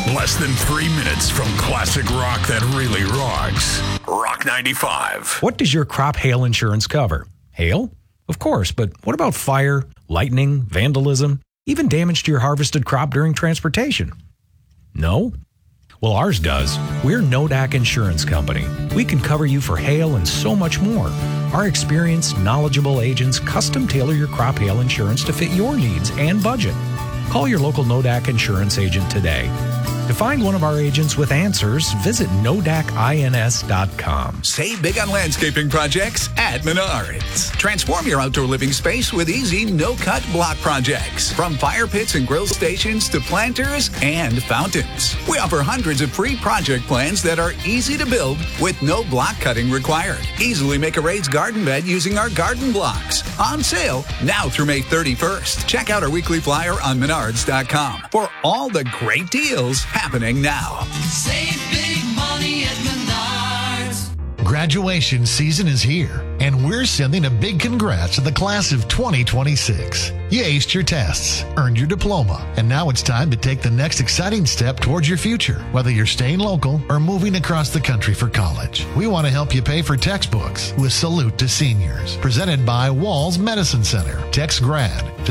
Less than 3 minutes from classic rock that really rocks. Rock 95. What does your crop hail insurance cover? Hail? Of course, but what about fire, lightning, vandalism, even damage to your harvested crop during transportation? No? Well, ours does. We're Nodak Insurance Company. We can cover you for hail and so much more. Our experienced, knowledgeable agents custom tailor your crop hail insurance to fit your needs and budget. Call your local Nodak Insurance agent today. To find one of our agents with answers, visit nodakins.com. Save big on landscaping projects at Menards. Transform your outdoor living space with easy, no-cut block projects. From fire pits and grill stations to planters and fountains. We offer hundreds of free project plans that are easy to build with no block cutting required. Easily make a raised garden bed using our garden blocks. On sale now through May 31st. Check out our weekly flyer on menards.com for all the great deals happening now. Save big money at Menards. Graduation season is here, and we're sending a big congrats to the class of 2026. You aced your tests, earned your diploma, and now it's time to take the next exciting step towards your future, whether you're staying local or moving across the country for college. We want to help you pay for textbooks with Salute to Seniors, presented by Walls Medicine Center. Text GRAD to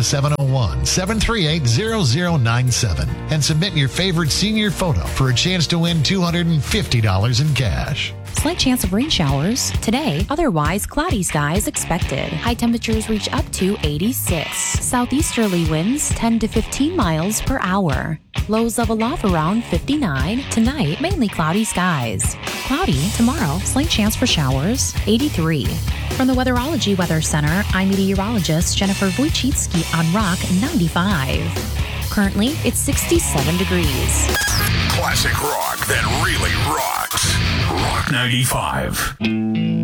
701-738-0097 and submit your favorite senior photo for a chance to win $250 in cash. Slight chance of rain showers today. Otherwise, cloudy skies expected. High temperatures reach up to 86. Southeasterly winds 10 to 15 miles per hour. Lows level off around 59. Tonight, mainly cloudy skies. Cloudy tomorrow. Slight chance for showers. 83. From the Weatherology Weather Center, I'm meteorologist Jennifer Wojcicki on Rock 95. Currently, it's 67 degrees. Classic rock that really rocks. Rock 95.